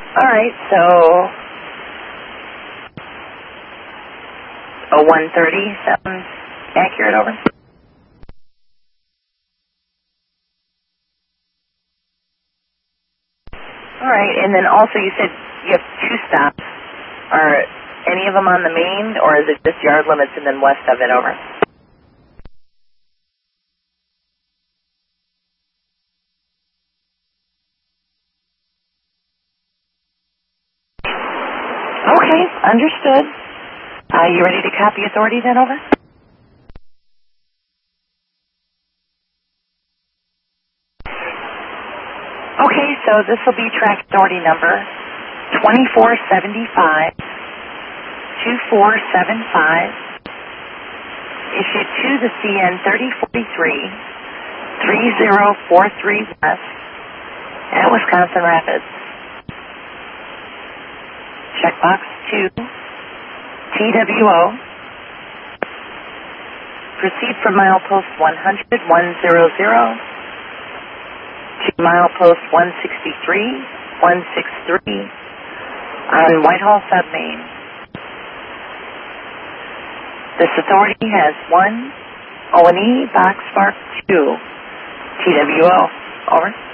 All right, so 130 sounds accurate, over? All right, and then also you said you have 2 stops. Are any of them on the main, or is it just yard limits and then west of it, over? Okay, understood. You ready to copy authority then, over? Okay, so this will be track authority number 2475 2475, issued to the CN 3043 3043 West at Wisconsin Rapids. Checkbox 2, TWO. Proceed from milepost 100, 100 to milepost 163, 163 on Whitehall Submain. This authority has 1 O&E Box Mark 2, TWO. Over.